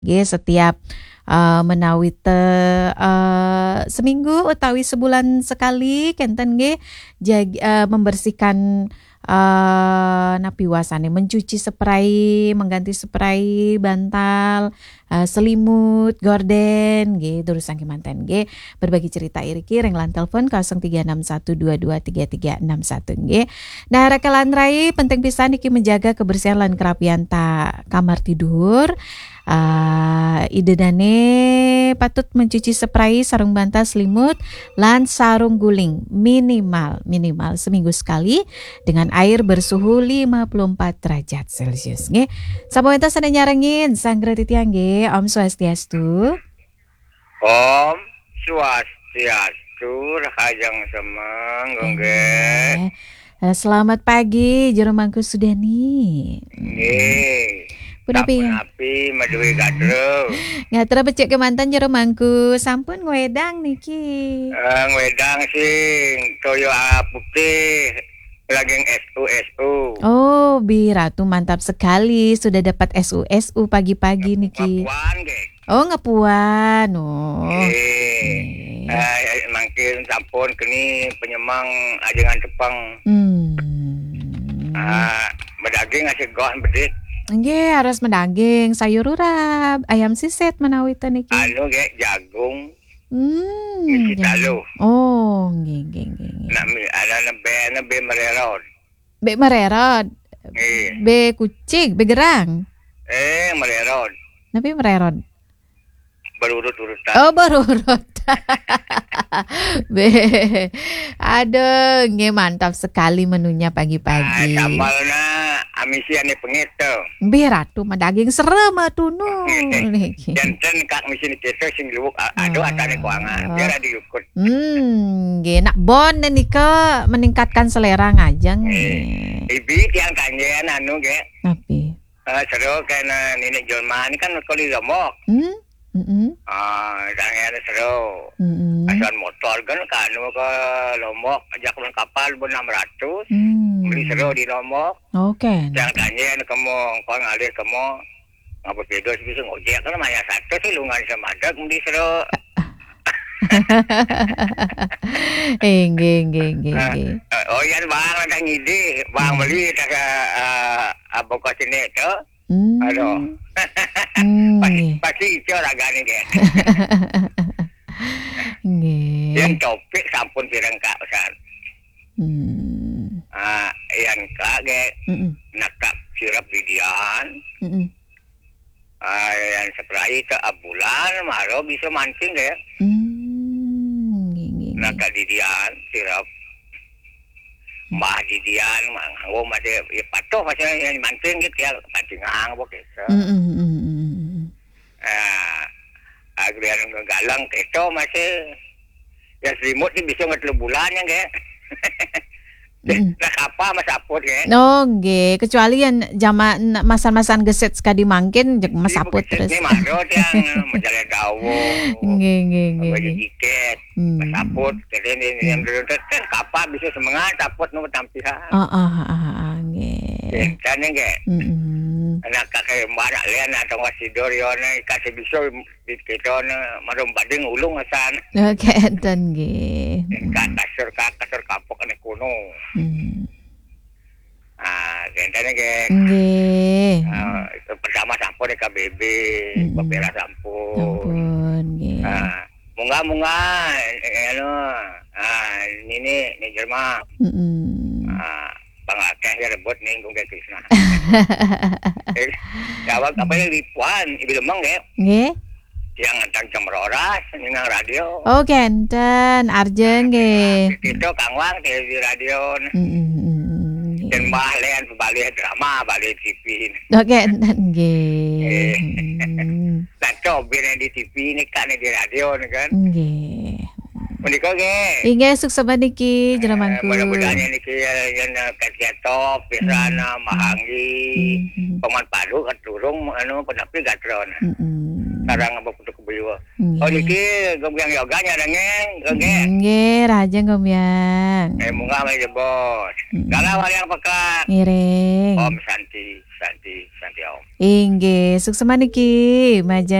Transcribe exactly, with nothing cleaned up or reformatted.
Nggih setiap uh, menawi teh uh, seminggu utawi sebulan sekali kenten nggih jag- uh, membersihkan uh, napi wasane mencuci spray, mengganti spray bantal, uh, selimut, gorden nggih terus saking manten nggih berbagi cerita iriki renglan telepon nol tiga enam satu dua dua tiga tiga enam satu nggih. Nah rekelan rai penting pisan iki menjaga kebersihan lan kerapian ta kamar tidur. Uh, idedane patut mencuci spray, sarung bantal, selimut, lan sarung guling minimal minimal seminggu sekali dengan air bersuhu lima puluh empat derajat Celcius nggih. Sapoeta sada nyarengin sanggra titiang nggih. Om Swastiastu. Om Swastiastu Rahajang Semang nggih. Eh, Selamat pagi Jero Mangku Sudani. Nggih. Punapi Punapi maduwe gadro. Ngatra becek ke mantan Jero Mangku sampun ngwedang niki. Eh ngwedang sing toyo putih lageng S U S U. Oh, Bi Ratu mantap sekali sudah dapat S U S U pagi-pagi niki. Ngapuan nggih. Oh, ngepuan. Oh. Nggih. Eh mangkin sampun kini penyemang ajengan Jepang. Hmm. Ah, medaging ngasih gohan bedit. Nggih, harus mendaging, sayur urap, ayam siset menawi teh niki. Anu ge jagung. Hmm. Isi nggih. talu. Oh, nggih nggih nggih. nggih. Nak mi ada nebe nebe mererot. Be mererot. Nggih. Be kucing, be gerang. Eh mererot. Tapi mererot. Berurut-urutan. Oh, berurut. Be. Aduh, nggih mantap sekali menunya pagi-pagi. Ah, sambalna amisi ane pengito. Bi Ratu mah daging serem atuh niki. Janten kak misi ni keto sing luwuk aduh atane kuangan. Biar diukut. Hmm, nggih nak bon nika meningkatkan selera ngajeng nggih. Ibi tiang kanjen anu ge. Tapi. Eh seru kena nenek Jolma ni kan kali lomok. Hmm? Heeh. Ah, jangan seru. Heeh. Asan motor kan kanu ke Lombok ajak ke kapal pun enam ratus. Hmm. Beli seru di Lombok. Oke. Jangan tanya kamu kau ngalir kamu ngapa pedo sih bisa ngojek kan maya satu sih lungan sama ada beli seru. Eh, nggih nggih nggih nggih. Oh iya bang ada ngide bang beli tak apa kau sini tu. Hmm. Aduh. Hmm. Pasti nggih. pasti itu ragane ke. Nggih. Yang topik sampun pirang kak usan. Hmm. Ah, yang kak ge Heeh. nakak sirap bidian. Heeh. Ah, yang spray ke abulan maro bisa mancing ya. Hmm. Nggih nggih. Nakak didian sirap. Mbah didian nganggo masih ya patuh masih yang mancing gitu ya pancingan apa gitu. Heeh heeh. Ah, agrian galang keto masih ya selimut sih bisa ngetelu bulan ya ge. Mm. Nah apa mas apot ge. Oh, nggih, kecuali yang zaman masan-masan geset sekali mangkin jeung Mas Aput terus. Ini maro yang menjalan dawo. Nggih nggih nggih. Baju nggih. tiket. Hmm. Mas apot kene yang dulu teh kapal bisa semangat apot nu tampihan. Oh, oh, oh, oh, nggih. Kan ge. Heeh. Anak kakek marak lian atau wasidor yone kasih bisa di kita marum bading ulung asan. Oke, enten nggih. Kan kasur kasur kapok ane kuno. Hmm. Ah, kentene ge. Nggih. Ah, itu pertama sampo di K B B, Mm-mm. papera sampo. Ampun, nggih. Ah, munga-munga anu ah ini ni Jerman. Heeh. Ah, pangakeh ya rebut ning kung ke Krisna. Eh, jawab apa yang lipuan ibu lemeng ge. Nggih. Yang ngentang jam roras nang radio. Oh, kenten arjeng nggih. Itu Kang Wang di radio. Heeh. Dan mbah lean balik drama balik T V. Oke, enten nggih. Mm. Nah, coba di T V ini kan di radio kan. Nggih. Menika ge. Inggih sukses niki jeramangku. Mudah-mudahan niki yang kajian top pisana mahangi. Paman padu keturung anu penapi gatron. Heeh. Sarang apa putu kebiwa. Oh niki gombyang yoganya dangeng, oke. Nggih, rajeng gombyang. Eh munga mah bos. Kalau yang pekat. Ngiring. Om Santi. Santi Santi Om. Inggih, sukses niki, Maja